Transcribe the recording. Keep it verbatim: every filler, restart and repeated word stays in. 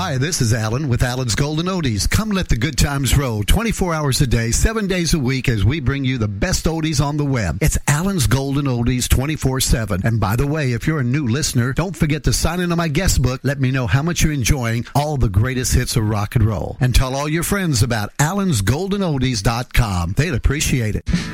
Hi, this is Alan with Alan's Golden Oldies. Come let the good times roll twenty-four hours a day, seven days a week as we bring you the best oldies on the web. It's Alan's Golden Oldies twenty-four seven. And by the way, if you're a new listener, don't forget to sign into my guest book. Let me know how much you're enjoying all the greatest hits of rock and roll. And tell all your friends about Alan's Golden Oldies dot com. They'd appreciate it.